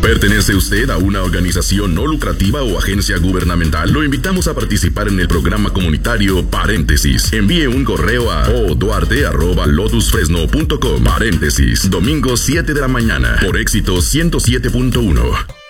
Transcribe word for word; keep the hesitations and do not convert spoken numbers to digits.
¿Pertenece usted a una organización no lucrativa o agencia gubernamental? Lo invitamos a participar en el programa comunitario Paréntesis. Envíe un correo a o duarte arroba lotus fresno punto com. Paréntesis, domingo siete de la mañana, por Éxito ciento siete punto uno.